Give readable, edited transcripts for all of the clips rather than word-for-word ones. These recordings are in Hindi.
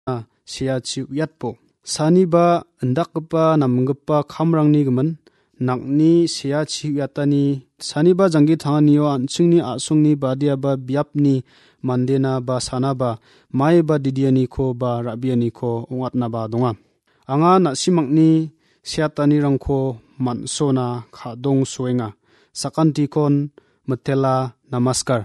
siachi yatpo saniba ndakpa namgpa khamrangni gman nakni siachi yatani saniba jangi thanganio anchingni asungni badiaba biapni mandena ba sanaba mai ba didiani ko ba rabiani ko ongatna ba donga anga nasimangni siatani rangko mansona khadong soenga sakanti kon matela namaskar.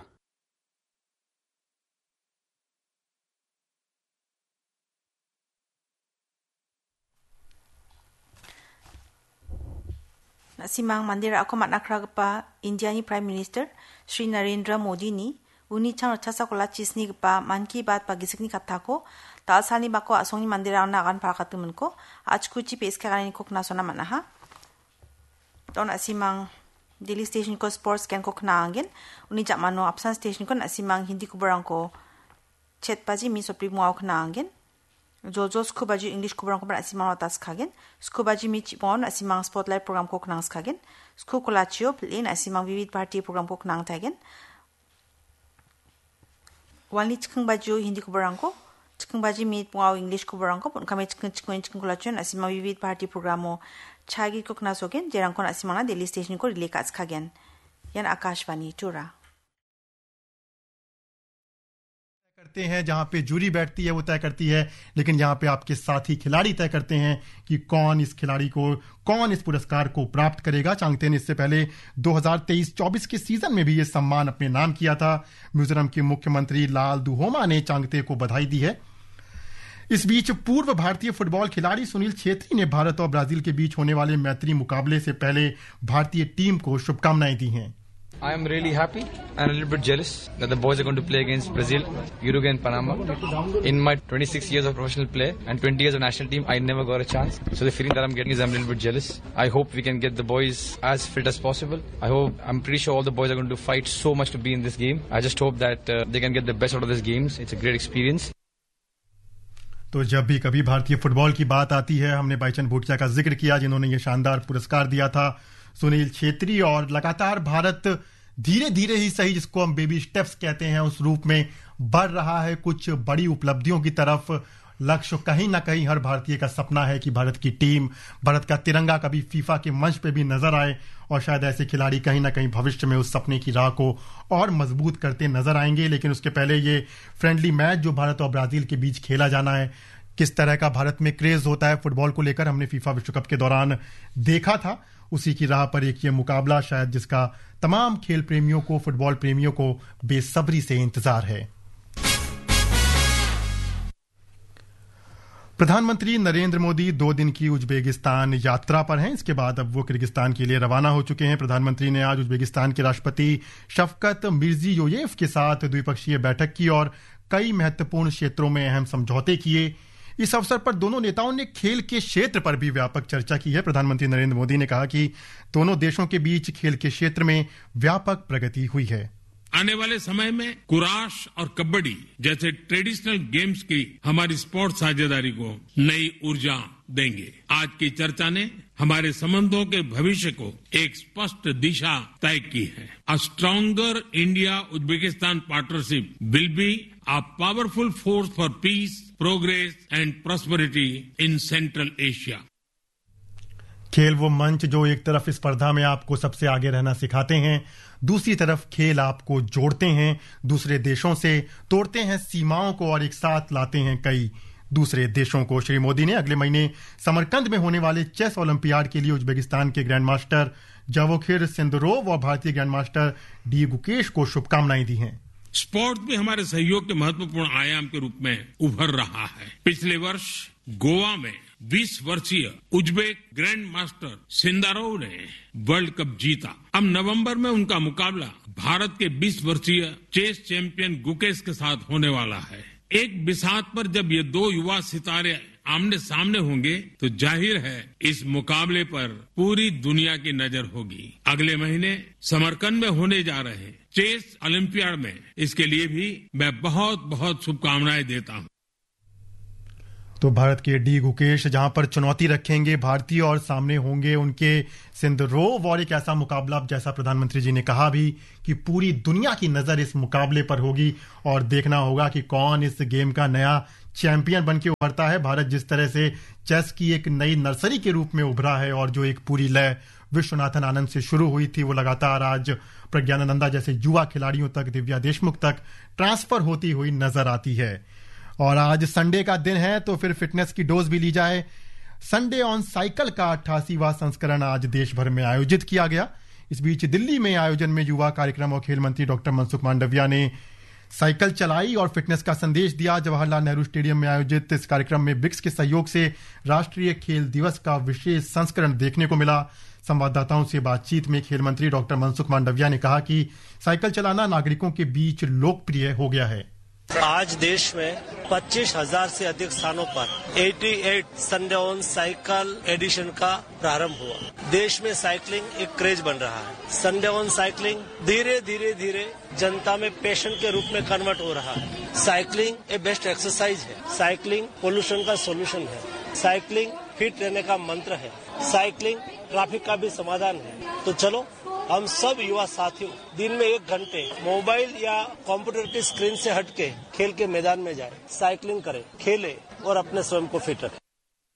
Nasimang mandira ako matnakragpa India ni Prime Minister Shri Narendra Modi ni uni chang chasa kola chisni pa man ki baat pagisikni kathako talsani bako asongni mandira na agan pakatumun ko achkuchi peskagani kokna sona manaha don asimang Delhi station ko sports ken kokna angin uni jamano Apsan station ko asimang hindi kubarang ko chetpaji mi supremo okna angin Jojo skubaji English kubarang ko asimang otas kagen skubaji mi chipon asimang spotlight program ko knang skagen sku kolachio plin asimang vivid party program ko knang tagen wali chikeng baju hindi kubarang ko chikeng baji mi pungao English kubarang ko kame chikeng kolachio asimang vivid party programo chagi ko kna sogen jerang ko asimang na Delhi station ko relay kas kagen yan Akashvani Tura करते हैं जहां पे जूरी बैठती है वो तय करती है लेकिन यहां पे आपके साथी खिलाड़ी तय करते हैं कि कौन इस पुरस्कार को प्राप्त करेगा। चांगते ने इससे पहले 2023-24 के सीजन में भी ये सम्मान अपने नाम किया था। मिजोरम के मुख्यमंत्री लाल दुहोमा ने चांगते को बधाई दी है। इस बीच पूर्व भारतीय फुटबॉल खिलाड़ी सुनील छेत्री ने भारत और ब्राजील के बीच होने वाले मैत्री मुकाबले से पहले भारतीय टीम को शुभकामनाएं दी हैं। I am really happy and a little bit jealous that the boys are going to play against Brazil, Uruguay and Panama. In my 26 years of professional play and 20 years of national team, I never got a chance. So the feeling that I'm getting is I'm a little bit jealous. I hope we can get the boys as fit as possible. I'm pretty sure all the boys are going to fight so much to be in this game. I just hope that they can get the best out of these games. It's a great experience. तो जब भी कभी भारतीय फुटबॉल की बात आती है, हमने बाईचंद भूटिया का जिक्र किया जिन्होंने ये शानदार पुरस्कार दिया था सुनील छेत्री, और लगातार भारत धीरे धीरे ही सही जिसको हम बेबी स्टेप्स कहते हैं उस रूप में बढ़ रहा है कुछ बड़ी उपलब्धियों की तरफ। लक्ष्य कहीं ना कहीं हर भारतीय का सपना है कि भारत की टीम, भारत का तिरंगा कभी फीफा के मंच पे भी नजर आए, और शायद ऐसे खिलाड़ी कहीं ना कहीं भविष्य में उस सपने की राह को और मजबूत करते नजर आएंगे। लेकिन उसके पहले ये फ्रेंडली मैच जो भारत और ब्राजील के बीच खेला जाना है, किस तरह का भारत में क्रेज होता है फुटबॉल को लेकर, हमने फीफा विश्व कप के दौरान देखा था। उसी की राह पर एक ये मुकाबला शायद जिसका तमाम खेल प्रेमियों को, फुटबॉल प्रेमियों को बेसब्री से इंतजार है। प्रधानमंत्री नरेंद्र मोदी 2 दिन की उज्बेकिस्तान यात्रा पर हैं। इसके बाद अब वो किर्गिस्तान के लिए रवाना हो चुके हैं। प्रधानमंत्री ने आज उज्बेकिस्तान के राष्ट्रपति शफकत मिर्जियोयेव के साथ द्विपक्षीय बैठक की और कई महत्वपूर्ण क्षेत्रों में अहम समझौते किए। इस अवसर पर दोनों नेताओं ने खेल के क्षेत्र पर भी व्यापक चर्चा की है। प्रधानमंत्री नरेंद्र मोदी ने कहा कि दोनों देशों के बीच खेल के क्षेत्र में व्यापक प्रगति हुई है। आने वाले समय में कुराश और कबड्डी जैसे ट्रेडिशनल गेम्स की हमारी स्पोर्ट्स साझेदारी को नई ऊर्जा देंगे। आज की चर्चा ने हमारे संबंधों के भविष्य को एक स्पष्ट दिशा तय की है। A stronger India Uzbekistan partnership will be a powerful force for piece, progress and prosperity in central Asia. खेल वो मंच जो एक तरफ स्पर्धा में आपको सबसे आगे रहना सिखाते हैं, दूसरी तरफ खेल आपको जोड़ते हैं दूसरे देशों से, तोड़ते हैं सीमाओं को और एक साथ लाते हैं कई दूसरे देशों को। श्री मोदी ने अगले महीने समरकंद में होने वाले चेस ओलंपियाड के लिए उज्बेकिस्तान के ग्रैंड मास्टर जावोखिर सिंदरोव और भारतीय ग्रैंड मास्टर डी गुकेश को शुभकामनाएं दी हैं। स्पोर्ट्स भी हमारे सहयोग के महत्वपूर्ण आयाम के रूप में उभर रहा है। पिछले वर्ष गोवा में 20 वर्षीय उज्बेक ग्रैंड मास्टर सिंदारोव ने वर्ल्ड कप जीता। अब नवंबर में उनका मुकाबला भारत के 20 वर्षीय चेस चैंपियन गुकेश के साथ होने वाला है। एक बिसात पर जब ये 2 युवा सितारे आमने सामने होंगे तो जाहिर है इस मुकाबले पर पूरी दुनिया की नजर होगी। अगले महीने समरकंद में होने जा रहे चेस ओलंपियाड में इसके लिए भी मैं बहुत बहुत शुभकामनाएं देता हूं। तो भारत के डी गुकेश जहां पर चुनौती रखेंगे भारतीय और सामने होंगे उनके सिंधरोव, और एक ऐसा मुकाबला जैसा प्रधानमंत्री जी ने कहा भी कि पूरी दुनिया की नजर इस मुकाबले पर होगी और देखना होगा कि कौन इस गेम का नया चैंपियन बन के उभरता है। भारत जिस तरह से चेस की एक नई नर्सरी के रूप में उभरा है और जो एक पूरी लय विश्वनाथन आनंद से शुरू हुई थी वो लगातार आज प्रज्ञानंदा जैसे युवा खिलाड़ियों तक, दिव्या देशमुख तक ट्रांसफर होती हुई नजर आती है। और आज संडे का दिन है तो फिर फिटनेस की डोज भी ली जाए। संडे ऑन साइकिल का 88वां संस्करण आज देश भर में आयोजित किया गया। इस बीच दिल्ली में आयोजन में युवा कार्यक्रम और खेल मंत्री डॉक्टर मनसुख मांडविया ने साइकिल चलाई और फिटनेस का संदेश दिया। जवाहरलाल नेहरू स्टेडियम में आयोजित इस कार्यक्रम में ब्रिक्स के सहयोग से राष्ट्रीय खेल दिवस का विशेष संस्करण देखने को मिला। संवाददाताओं से बातचीत में खेल मंत्री डॉक्टर मनसुख मांडविया ने कहा कि साइकिल चलाना नागरिकों के बीच लोकप्रिय हो गया है। आज देश में 25,000 से अधिक स्थानों पर 88 संडे ऑन साइकिल एडिशन का प्रारंभ हुआ। देश में साइकिलिंग एक क्रेज बन रहा है। संडे ऑन साइकिलिंग धीरे धीरे जनता में पैशन के रूप में कन्वर्ट हो रहा है। साइकिलिंग एक बेस्ट एक्सरसाइज है। साइकिलिंग पोल्यूशन का सोल्यूशन है। साइकिलिंग फिट रहने का मंत्र है। साइकिलिंग ट्रैफिक का भी समाधान है। तो चलो हम सब युवा साथियों दिन में 1 घंटे मोबाइल या कंप्यूटर की स्क्रीन से हटके खेल के मैदान में जाएं, साइकिलिंग करें, खेलें और अपने स्वयं को फिट रखें।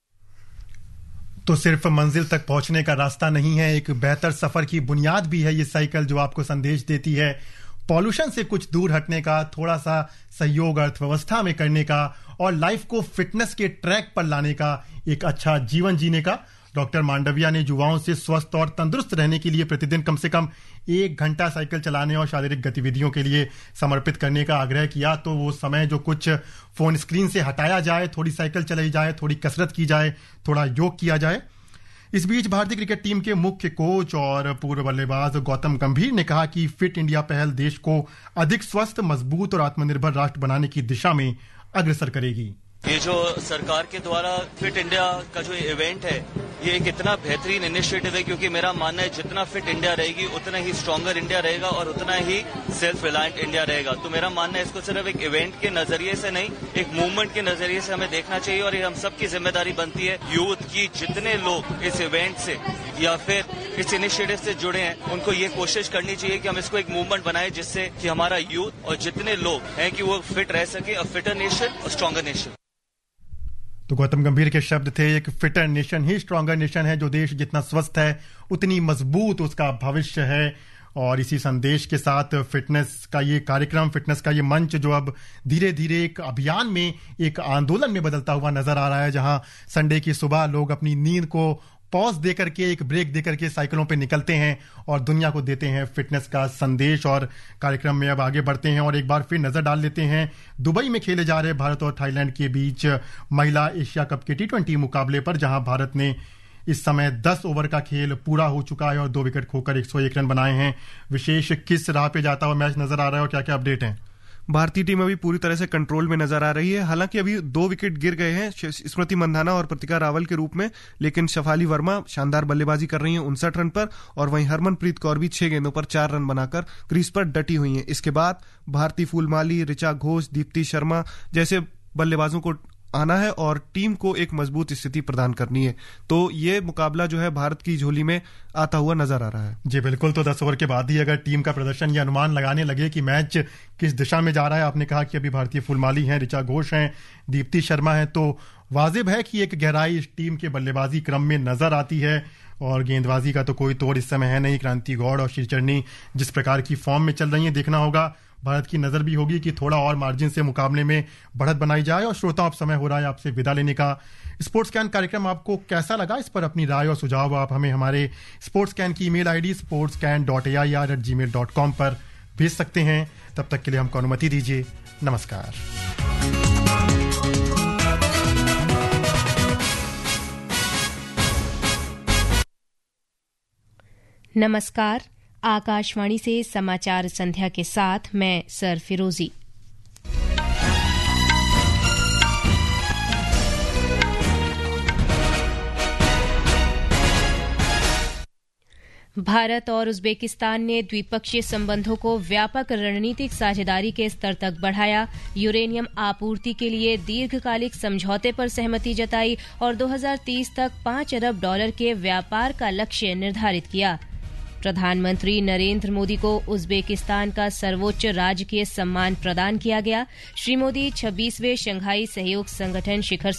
तो सिर्फ मंजिल तक पहुंचने का रास्ता नहीं है, एक बेहतर सफर की बुनियाद भी है ये साइकिल, जो आपको संदेश देती है पॉल्यूशन से कुछ दूर हटने का, थोड़ा सा सहयोग अर्थव्यवस्था में करने का और लाइफ को फिटनेस के ट्रैक पर लाने का, एक अच्छा जीवन जीने का। डॉक्टर मांडविया ने युवाओं से स्वस्थ और तंदुरुस्त रहने के लिए प्रतिदिन कम से कम 1 घंटा साइकिल चलाने और शारीरिक गतिविधियों के लिए समर्पित करने का आग्रह किया। तो वो समय जो कुछ फोन स्क्रीन से हटाया जाए, थोड़ी साइकिल चलाई जाए, थोड़ी कसरत की जाए, थोड़ा योग किया जाए। इस बीच भारतीय क्रिकेट टीम के मुख्य कोच और पूर्व बल्लेबाज गौतम गंभीर ने कहा कि फिट इंडिया पहल देश को अधिक स्वस्थ, मजबूत और आत्मनिर्भर राष्ट्र बनाने की दिशा में अग्रसर करेगी। ये जो सरकार के द्वारा फिट इंडिया का जो इवेंट है, ये एक इतना बेहतरीन इनिशिएटिव है, क्योंकि मेरा मानना है जितना फिट इंडिया रहेगी उतना ही स्ट्रॉन्गर इंडिया रहेगा और उतना ही सेल्फ रिलायंट इंडिया रहेगा। तो मेरा मानना है इसको सिर्फ एक इवेंट के नजरिए से नहीं, एक मूवमेंट के नजरिए से हमें देखना चाहिए और ये हम सबकी जिम्मेदारी बनती है यूथ की। जितने लोग इस इवेंट से या फिर इस इनिशिएटिव से जुड़े हैं, उनको ये कोशिश करनी चाहिए कि हम इसको एक मूवमेंट बनाए जिससे कि हमारा यूथ और जितने लोग हैं कि वो फिट रह सके। अ फिटर नेशन और स्ट्रॉन्गर नेशन। तो गौतम गंभीर के शब्द थे, एक फिटर नेशन ही स्ट्रॉन्गर नेशन है। जो देश जितना स्वस्थ है उतनी मजबूत उसका भविष्य है। और इसी संदेश के साथ फिटनेस का ये कार्यक्रम, फिटनेस का ये मंच जो अब धीरे धीरे एक अभियान में, एक आंदोलन में बदलता हुआ नजर आ रहा है, जहां संडे की सुबह लोग अपनी नींद को पॉज देकर के, एक ब्रेक देकर के साइकिलों पे निकलते हैं और दुनिया को देते हैं फिटनेस का संदेश। और कार्यक्रम में अब आगे बढ़ते हैं और एक बार फिर नजर डाल लेते हैं दुबई में खेले जा रहे भारत और थाईलैंड के बीच महिला एशिया कप के T20 मुकाबले पर, जहां भारत ने इस समय 10 ओवर का खेल पूरा हो चुका है और 2 विकेट खोकर 101 रन बनाए हैं। विशेष किस राह पे जाता हुआ मैच नजर आ रहा है और क्या क्या अपडेट है? भारतीय टीम अभी पूरी तरह से कंट्रोल में नजर आ रही है। हालांकि अभी 2 विकेट गिर गए हैं स्मृति मंधाना और प्रतिका रावल के रूप में, लेकिन शफाली वर्मा शानदार बल्लेबाजी कर रही हैं 59 रन पर, और वहीं हरमनप्रीत कौर भी 6 गेंदों पर 4 रन बनाकर क्रीज पर डटी हुई हैं। इसके बाद भारती फूलमाली, ऋचा घोष, दीप्ति शर्मा जैसे बल्लेबाजों को आना है और टीम को एक मजबूत स्थिति प्रदान करनी है। तो ये मुकाबला जो है भारत की झोली में आता हुआ नजर आ रहा है। जी बिल्कुल। तो 10 ओवर के बाद ही अगर टीम का प्रदर्शन ये अनुमान लगाने लगे कि मैच किस दिशा में जा रहा है, आपने कहा कि अभी भारतीय फुलमाली हैं, ऋचा घोष हैं, दीप्ति शर्मा है, तो वाजिब है कि एक गहराई इस टीम के बल्लेबाजी क्रम में नजर आती है। और गेंदबाजी का तो कोई तोड़ इस समय है नहीं। क्रांति गौड़ और श्रीचरणी जिस प्रकार की फॉर्म में चल रही है, देखना होगा। भारत की नजर भी होगी कि थोड़ा और मार्जिन से मुकाबले में बढ़त बनाई जाए। और श्रोता, अब समय हो रहा है आपसे विदा लेने का। स्पोर्ट्स कैन कार्यक्रम आपको कैसा लगा, इस पर अपनी राय और सुझाव आप हमें हमारे स्पोर्ट्स कैन की ईमेल आईडी sportscan.air@gmail.com पर भेज सकते हैं। तब तक के लिए हमको अनुमति दीजिए। नमस्कार। नमस्कार। आकाशवाणी से समाचार संध्या के साथ मैं सर फिरोजी। भारत और उज्बेकिस्तान ने द्विपक्षीय संबंधों को व्यापक रणनीतिक साझेदारी के स्तर तक बढ़ाया, यूरेनियम आपूर्ति के लिए दीर्घकालिक समझौते पर सहमति जताई और 2030 तक $5 अरब के व्यापार का लक्ष्य निर्धारित किया। प्रधानमंत्री नरेंद्र मोदी को उज्बेकिस्तान का सर्वोच्च राजकीय सम्मान प्रदान किया गया। श्री मोदी 26वें शंघाई सहयोग संगठन शिखर